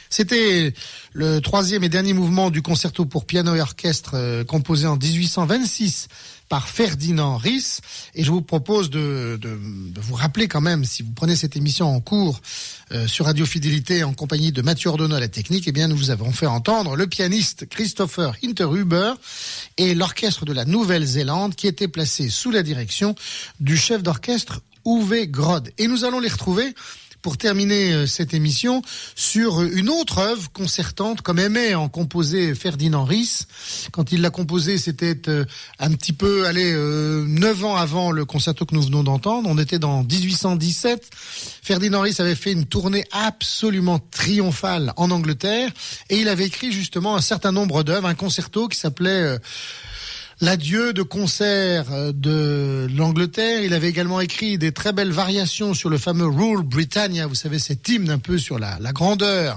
C'était le troisième et dernier mouvement du concerto pour piano et orchestre composé en 1826 par Ferdinand Ries. Et je vous propose de vous rappeler quand même, si vous prenez cette émission en cours sur Radio Fidélité en compagnie de Mathieu Ordonneau à la technique, eh bien nous vous avons fait entendre le pianiste Christopher Hinterhuber et l'orchestre de la Nouvelle-Zélande qui était placé sous la direction du chef d'orchestre Uwe Grod. Et nous allons les retrouver pour terminer cette émission sur une autre œuvre concertante comme aimait en composer Ferdinand Ries. Quand il l'a composé, c'était un petit peu 9 ans avant le concerto que nous venons d'entendre. On était dans 1817. Ferdinand Ries avait fait une tournée absolument triomphale en Angleterre et il avait écrit justement un certain nombre d'œuvres, un concerto qui s'appelait L'adieu de concert de l'Angleterre. Il avait également écrit des très belles variations sur le fameux Rule Britannia, vous savez, cet hymne un peu sur la grandeur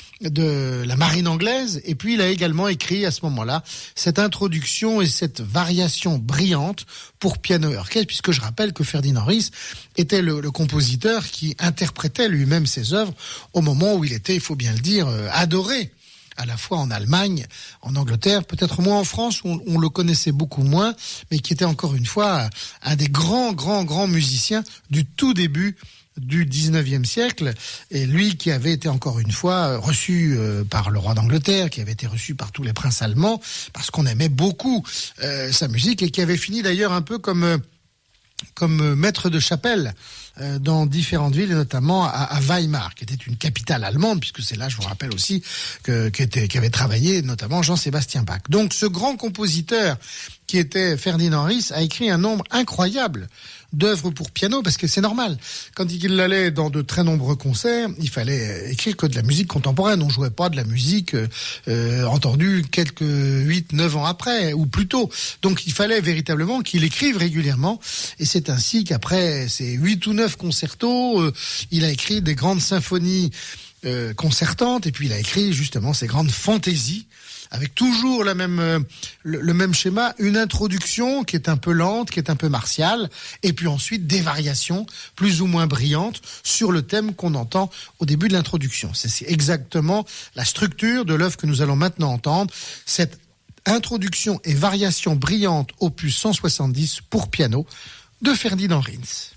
de la marine anglaise. Et puis il a également écrit à ce moment-là cette introduction et cette variation brillante pour piano et orchestre, puisque je rappelle que Ferdinand Ries était le compositeur qui interprétait lui-même ses œuvres au moment où il était, il faut bien le dire, adoré. À la fois en Allemagne, en Angleterre, peut-être moins en France, où on le connaissait beaucoup moins, mais qui était encore une fois un des grands musiciens du tout début du 19e siècle. Et lui qui avait été encore une fois reçu par le roi d'Angleterre, qui avait été reçu par tous les princes allemands, parce qu'on aimait beaucoup sa musique, et qui avait fini d'ailleurs un peu comme maître de chapelle dans différentes villes, et notamment à Weimar, qui était une capitale allemande, puisque c'est là, je vous rappelle aussi, qu'avait travaillé notamment Jean-Sébastien Bach. Donc ce grand compositeur qui était Ferdinand Ries a écrit un nombre incroyable d'œuvres pour piano, parce que c'est normal. Quand il allait dans de très nombreux concerts, il fallait écrire que de la musique contemporaine. On jouait pas de la musique entendue quelques 8-9 ans après, ou plus tôt. Donc il fallait véritablement qu'il écrive régulièrement, et c'est ainsi qu'après ces 8 ou 9 concertos, il a écrit des grandes symphonies concertantes, et puis il a écrit justement ces grandes fantaisies, avec toujours le même schéma, une introduction qui est un peu lente, qui est un peu martiale, et puis ensuite des variations plus ou moins brillantes sur le thème qu'on entend au début de l'introduction. C'est exactement la structure de l'œuvre que nous allons maintenant entendre, cette introduction et variation brillante opus 170 pour piano de Ferdinand Ries.